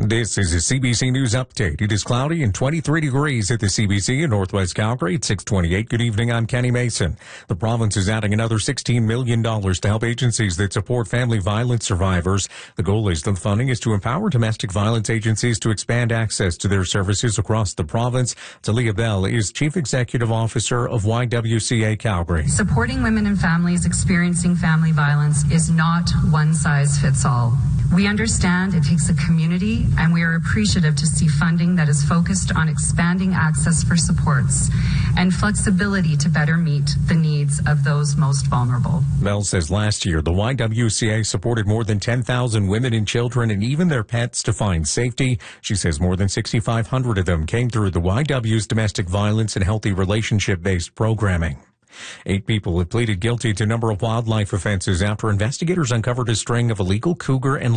This is a CBC News Update. It is cloudy and 23 degrees at the CBC in Northwest Calgary at 6:28. Good evening, I'm Kenny Mason. The province is adding another $16 million to help agencies that support family violence survivors. The goal is the funding is to empower domestic violence agencies to expand access to their services across the province. Talia Bell is Chief Executive Officer of YWCA Calgary. Supporting women and families experiencing family violence is not one size fits all. We understand it takes a community, and we are appreciative to see funding that is focused on expanding access for supports and flexibility to better meet the needs of those most vulnerable. Bell says last year, the YWCA supported more than 10,000 women and children and even their pets to find safety. She says more than 6,500 of them came through the YW's domestic violence and healthy relationship-based programming. 8 people have pleaded guilty to a number of wildlife offenses after investigators uncovered a string of illegal cougar and